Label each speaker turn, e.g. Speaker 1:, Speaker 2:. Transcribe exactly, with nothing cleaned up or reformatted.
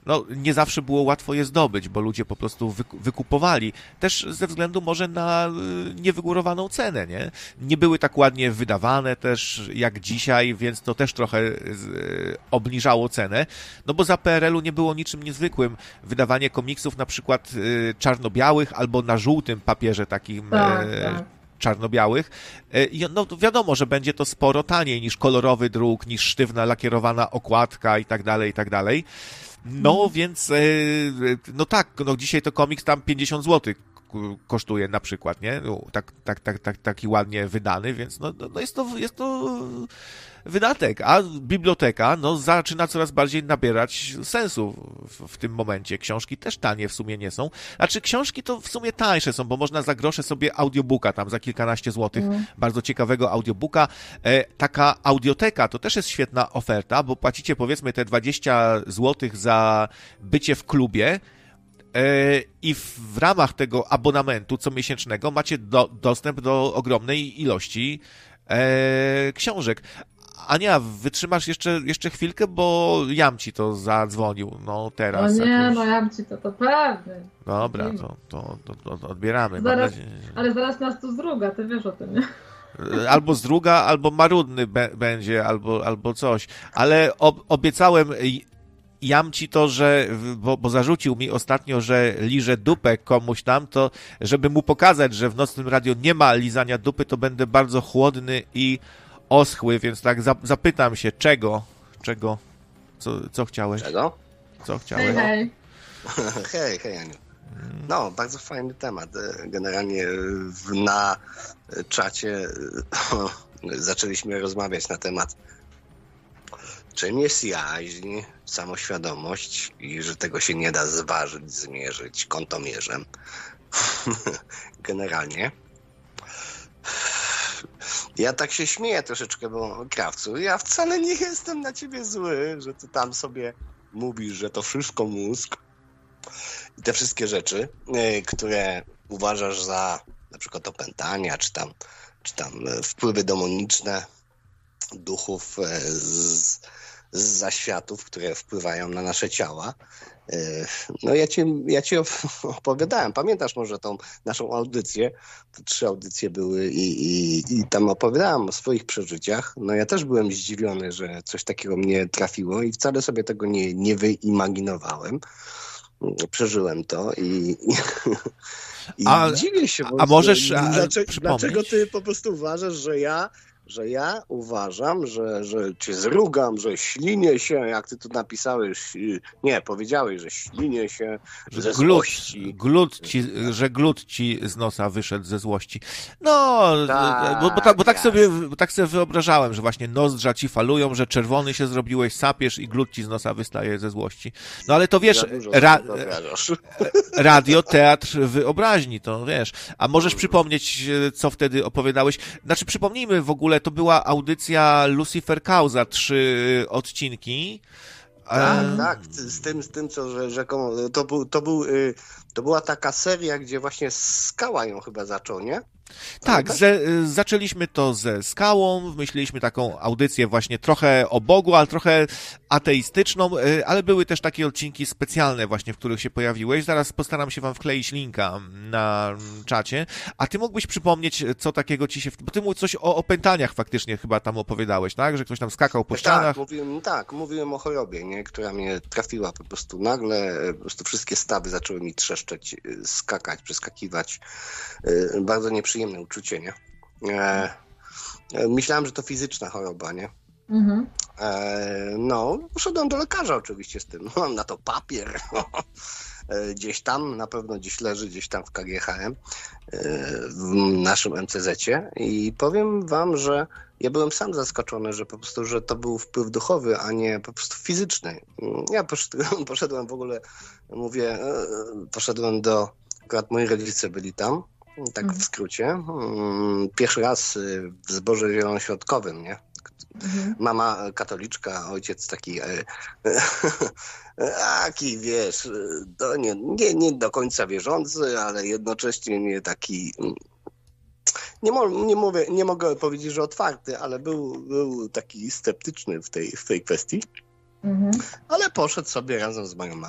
Speaker 1: no, nie zawsze było łatwo je zdobyć, bo ludzie po prostu wykupowali. Też ze względu może na niewygórowaną cenę, nie? Nie były tak ładnie wydawane też jak dzisiaj, więc to też trochę obniżało cenę. No bo za P R L-u nie było niczym niezwykłym. Wydawanie komiksów na przykład czarno-białych albo na żółtym papierze takim
Speaker 2: tak, tak.
Speaker 1: czarno-białych. No wiadomo, że będzie to sporo taniej niż kolorowy druk, niż sztywna lakierowana okładka i tak dalej, i tak dalej. No hmm. więc, no tak, no dzisiaj to komiks tam pięćdziesiąt złotych kosztuje na przykład, nie? No, tak, tak, tak, tak, taki ładnie wydany, więc no, no jest to, jest to wydatek, a biblioteka no zaczyna coraz bardziej nabierać sensu w, w tym momencie. Książki też tanie w sumie nie są. Znaczy książki to w sumie tańsze są, bo można za grosze sobie audiobooka tam za kilkanaście złotych, mm. bardzo ciekawego audiobooka. E, taka audioteka to też jest świetna oferta, bo płacicie powiedzmy te dwadzieścia złotych za bycie w klubie, i w ramach tego abonamentu comiesięcznego macie do, dostęp do ogromnej ilości e, książek. Ania, wytrzymasz jeszcze, jeszcze chwilkę, bo Jam ci to zadzwonił, no teraz.
Speaker 2: No nie,
Speaker 1: jakoś...
Speaker 2: no Jam ci to, to pewnie.
Speaker 1: Dobra, to, to, to, to odbieramy.
Speaker 2: Zaraz, ale zaraz nas tu zdruga, ty wiesz o tym, nie?
Speaker 1: Albo zdruga, albo marudny be, będzie, albo, albo coś. Ale ob, obiecałem Jam ci to, że, bo, bo zarzucił mi ostatnio, że liże dupę komuś tam, to żeby mu pokazać, że w Nocnym Radiu nie ma lizania dupy, to będę bardzo chłodny i oschły, więc tak za, zapytam się, czego? Czego? Co, co chciałeś?
Speaker 3: Czego?
Speaker 1: Co chciałeś?
Speaker 2: Hej,
Speaker 3: hej. hej, hej, Aniu. No, bardzo fajny temat. Generalnie na czacie zaczęliśmy rozmawiać na temat, czym jest jaźń, samoświadomość i że tego się nie da zważyć, zmierzyć kątomierzem. Generalnie. Ja tak się śmieję troszeczkę, bo Krawcu, ja wcale nie jestem na ciebie zły, że ty tam sobie mówisz, że to wszystko mózg i te wszystkie rzeczy, które uważasz za na przykład opętania, czy tam, czy tam wpływy demoniczne duchów z, z zaświatów, które wpływają na nasze ciała. No ja ci, ja ci opowiadałem, pamiętasz może tą naszą audycję, to trzy audycje były i, i, i tam opowiadałem o swoich przeżyciach. No ja też byłem zdziwiony, że coś takiego mnie trafiło i wcale sobie tego nie, nie wyimaginowałem. Przeżyłem to i, i,
Speaker 1: a,
Speaker 3: i dziwię się. Bo
Speaker 1: a możesz
Speaker 3: a, dlaczego,
Speaker 1: przypomnieć?
Speaker 3: Dlaczego ty po prostu uważasz, że ja że ja uważam, że, że cię zrugam, że ślinię się, jak ty tu napisałeś, nie, powiedziałeś, że ślinię się że ze
Speaker 1: glut,
Speaker 3: złości.
Speaker 1: Glut ci, że glut ci z nosa wyszedł ze złości. No,
Speaker 3: tak,
Speaker 1: bo, bo, tak, bo, tak sobie, bo tak sobie wyobrażałem, że właśnie nozdrza ci falują, że czerwony się zrobiłeś, sapiesz i glut ci z nosa wystaje ze złości. No ale to wiesz, ra, radio, teatr wyobraźni, to wiesz. A możesz przypomnieć, co wtedy opowiadałeś? Znaczy, przypomnijmy w ogóle, to była audycja Lucifer Causa, trzy odcinki.
Speaker 3: Tak, e... tak, z tym, z tym co że, rzekomo, to, był, to, był, to była taka seria, gdzie właśnie Skała ją chyba zaczął, nie?
Speaker 1: Tak, ze, zaczęliśmy to ze Skałą, wymyśliliśmy taką audycję właśnie trochę o Bogu, ale trochę ateistyczną, ale były też takie odcinki specjalne właśnie, w których się pojawiłeś. Zaraz postaram się wam wkleić linka na czacie. A ty mógłbyś przypomnieć, co takiego ci się... Bo ty mówisz coś o opętaniach faktycznie chyba tam opowiadałeś, tak? Że ktoś tam skakał po
Speaker 3: tak,
Speaker 1: ścianach.
Speaker 3: Mówiłem, tak, mówiłem o chorobie, nie? Która mnie trafiła po prostu nagle. Po prostu wszystkie stawy zaczęły mi trzeszczeć, skakać, przeskakiwać. Bardzo nieprzyjemne uczucie, nie? E, myślałem, że to fizyczna choroba, nie? Mhm. E, no, poszedłem do lekarza oczywiście z tym. Mam na to papier. E, gdzieś tam, na pewno gdzieś leży, gdzieś tam w K G H M, e, w naszym M C Z-cie i powiem wam, że ja byłem sam zaskoczony, że po prostu, że to był wpływ duchowy, a nie po prostu fizyczny. Ja poszedłem, poszedłem w ogóle, mówię, poszedłem do, akurat moi rodzice byli tam, tak w skrócie. Pierwszy raz w zborze zielonoświątkowym, nie? Mama katoliczka, ojciec taki taki, wiesz, to nie, nie, nie do końca wierzący, ale jednocześnie nie taki nie, mo, nie, mówię, nie mogę powiedzieć, że otwarty, ale był, był taki sceptyczny w tej, w tej kwestii. Mhm. Ale poszedł sobie razem z moją